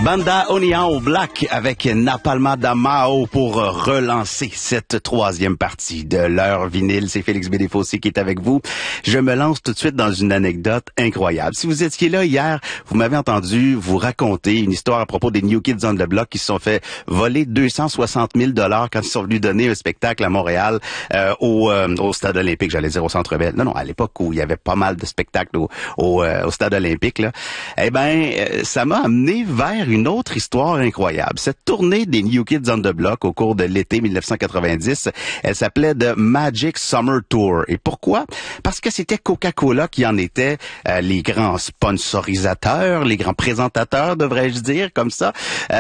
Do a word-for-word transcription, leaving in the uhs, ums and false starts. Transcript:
Banda União Black avec Napalma da Mao pour relancer cette troisième partie de l'heure vinyle. C'est Félix Bédéfossé qui est avec vous. Je me lance tout de suite dans une anecdote incroyable. Si vous étiez là hier, vous m'avez entendu vous raconter une histoire à propos des New Kids on the Block qui se sont fait voler deux cent soixante mille dollars quand ils sont venus donner un spectacle à Montréal euh, au, euh, au Stade olympique, j'allais dire au Centre Bell. Non, non, à l'époque où il y avait pas mal de spectacles au, au, euh, au Stade olympique, là. Eh ben, euh, ça m'a amené vers une autre histoire incroyable. Cette tournée des New Kids on the Block au cours de l'été dix-neuf cent quatre-vingt-dix, elle s'appelait The Magic Summer Tour. Et pourquoi? Parce que c'était Coca-Cola qui en était euh, les grands sponsorisateurs, les grands présentateurs, devrais-je dire, comme ça. Euh,